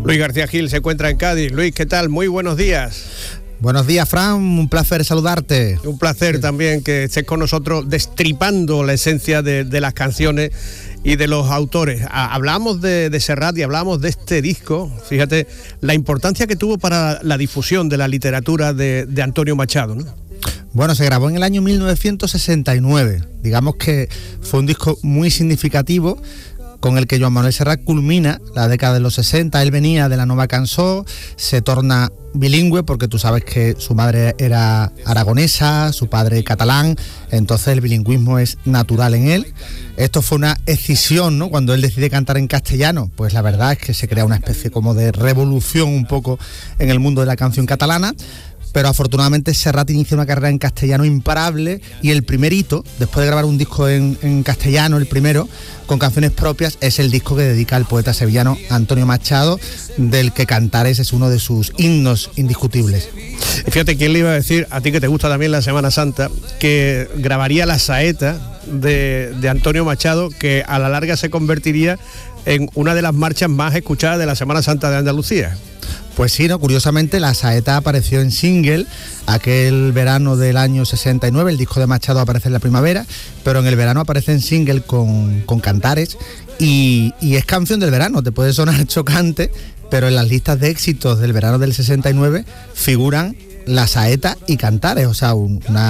Luis García Gil se encuentra en Cádiz. Luis, ¿qué tal? Muy buenos días. Buenos días, Fran, un placer saludarte. Un placer también que estés con nosotros destripando la esencia de las canciones y de los autores. Hablamos de Serrat y hablamos de este disco. Fíjate la importancia que tuvo para la difusión de la literatura de Antonio Machado, ¿no? Bueno, se grabó en el año 1969. Digamos que fue un disco muy significativo con el que Joan Manuel Serrat culmina la década de los 60. Él venía de la Nova Cançó, se torna bilingüe porque tú sabes que su madre era aragonesa, su padre catalán, entonces el bilingüismo es natural en él. Esto fue una escisión, ¿no? Cuando él decide cantar en castellano, pues la verdad es que se crea una especie como de revolución un poco en el mundo de la canción catalana. Pero afortunadamente Serrat inicia una carrera en castellano imparable y el primer hito, después de grabar un disco en castellano, el primero, con canciones propias, es el disco que dedica al poeta sevillano Antonio Machado, del que Cantares es uno de sus himnos indiscutibles. Fíjate, ¿quién le iba a decir, a ti que te gusta también la Semana Santa, que grabaría la saeta de Antonio Machado, que a la larga se convertiría en una de las marchas más escuchadas de la Semana Santa de Andalucía? Pues sí, ¿no? Curiosamente la saeta apareció en single aquel verano del año 69, el disco de Machado aparece en la primavera, pero en el verano aparece en single con Cantares y es canción del verano. Te puede sonar chocante, pero en las listas de éxitos del verano del 69 figuran la saeta y Cantares, o sea,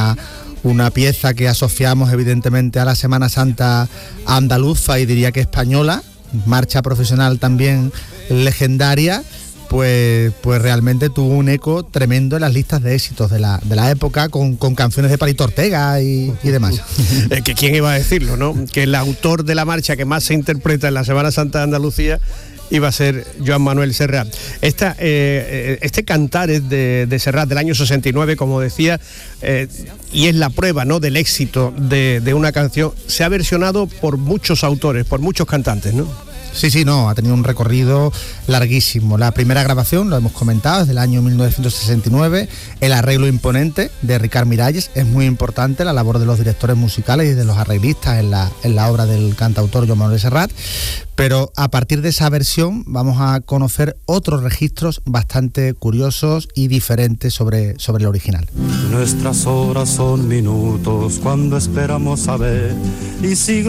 una pieza que asociamos evidentemente a la Semana Santa andaluza y diría que española, marcha profesional también legendaria. Pues realmente tuvo un eco tremendo en las listas de éxitos de la época, con canciones de Palito Ortega y demás. Que quién iba a decirlo, ¿no? Que el autor de la marcha que más se interpreta en la Semana Santa de Andalucía iba a ser Joan Manuel Serrat. Este Cantares de Serrat del año 69, como decía, y es la prueba, ¿no?, del éxito de una canción, se ha versionado por muchos autores, por muchos cantantes, ¿no? Sí, no, ha tenido un recorrido larguísimo. La primera grabación, lo hemos comentado, es del año 1969, el arreglo imponente de Ricard Miralles. Es muy importante la labor de los directores musicales y de los arreglistas en la obra del cantautor Joan Manuel Serrat, pero a partir de esa versión vamos a conocer otros registros bastante curiosos y diferentes sobre el original. Nuestras horas son minutos cuando esperamos saber y siglos